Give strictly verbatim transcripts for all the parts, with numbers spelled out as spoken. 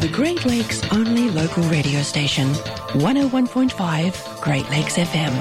The Great Lakes only local radio station, one oh one point five Great Lakes F M.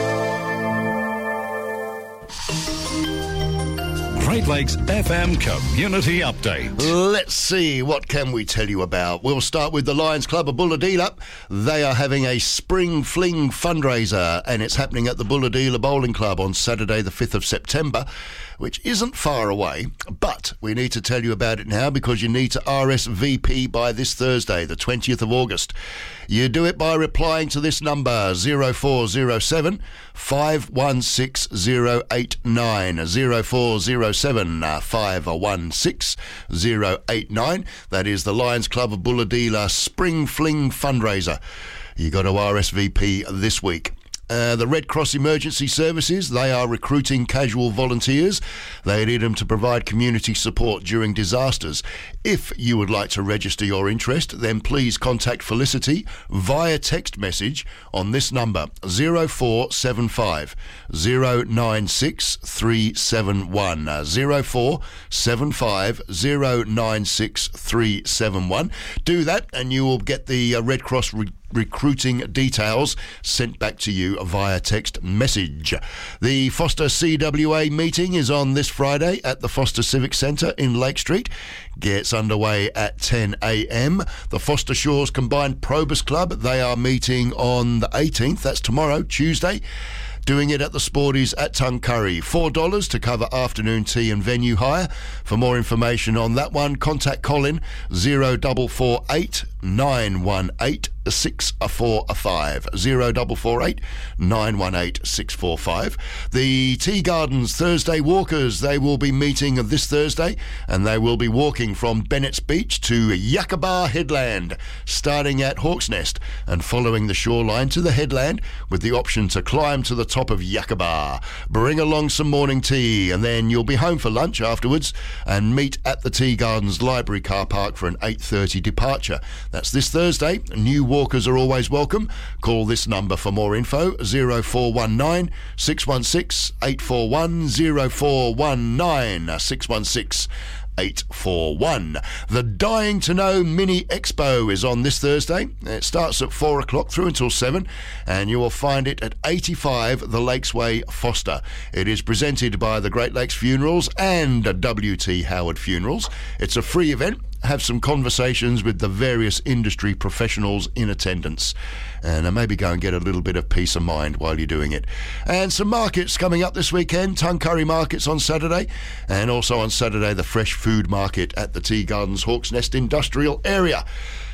Great Lakes F M Community Update. Let's see, what can we tell you about? We'll start with the Lions Club of Bulahdelah. They are having a Spring Fling fundraiser, and it's happening at the Bulahdelah Bowling Club on Saturday the fifth of September, which isn't far away, but we need to tell you about it now because you need to R S V P by this Thursday, the twentieth of August. You do it by replying to this number, oh four oh seven, five one six oh eight nine, oh four oh seven, five one six oh eight nine. That is the Lions Club of Bulahdelah Spring Fling fundraiser. You got to R S V P this week. Uh, the Red Cross Emergency Services, they are recruiting casual volunteers. They need them to provide community support during disasters. If you would like to register your interest, then please contact Felicity via text message on this number, oh four seven five, oh nine six three seven one, oh four seven five, oh nine six three seven one. Do that and you will get the uh, Red Cross re- recruiting details sent back to you via text message. The Foster C W A meeting is on this Friday at the Foster Civic Centre in Lake Street. Gets underway at ten a.m. The Foster Shores Combined Probus Club, they are meeting on the eighteenth, that's tomorrow, Tuesday. Doing it at the Sporties at Tuncurry. four dollars to cover afternoon tea and venue hire. For more information on that one, contact Colin oh four four eight, nine one eight, six four five. oh four four eight, nine one eight, six four five. The Tea Gardens Thursday Walkers, they will be meeting this Thursday and they will be walking from Bennett's Beach to Yuckabar Headland, starting at Hawk's Nest and following the shoreline to the headland with the option to climb to the top of Yuckabar. Bring along some morning tea and then you'll be home for lunch afterwards and meet at the Tea Gardens Library car park for an eight thirty departure. That's this Thursday. New walkers are always welcome. Call this number for more info, oh four one nine, six one six, eight four one, oh four one nine, six one six, eight four one. The Dying to Know Mini Expo is on this Thursday. It starts at four o'clock through until seven, and you will find it at eighty-five The Lakes Way, Foster. It is presented by the Great Lakes Funerals and W T Howard Funerals. It's a free event. Have some conversations with the various industry professionals in attendance and uh, maybe go and get a little bit of peace of mind while you're doing it. And some markets coming up this weekend. Tuncurry Markets on Saturday, and also on Saturday the Fresh Food Market at the Tea Gardens Hawk's Nest Industrial Area.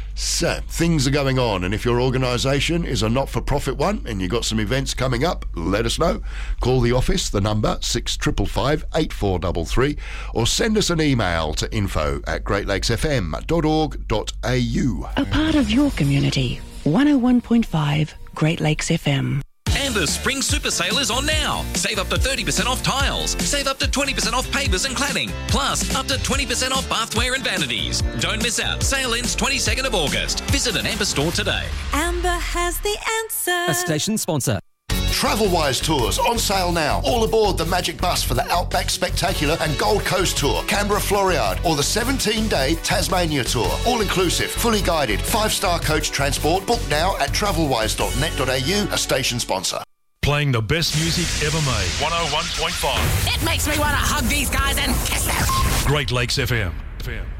So, things are going on, and if your organisation is a not-for-profit one and you've got some events coming up, let us know. Call the office, the number six five five, eight four three three, or send us an email to info at great lakes f m dot org dot a u. A part of your community, one oh one point five Great Lakes F M. And the Spring Super Sale is on now. Save up to thirty percent off tiles. Save up to twenty percent off pavers and cladding. Plus, up to twenty percent off bathware and vanities. Don't miss out. Sale ends twenty-second of August. Visit an Amber store today. Amber has the answer. A station sponsor. Travelwise Tours on sale now. All aboard the Magic Bus for the Outback Spectacular and Gold Coast Tour, Canberra Floriade, or the seventeen-day Tasmania Tour. All inclusive, fully guided, five-star coach transport. Book now at travelwise dot net dot a u, a station sponsor. Playing the best music ever made. one oh one point five. It makes me want to hug these guys and kiss them. Great Lakes F M. F M.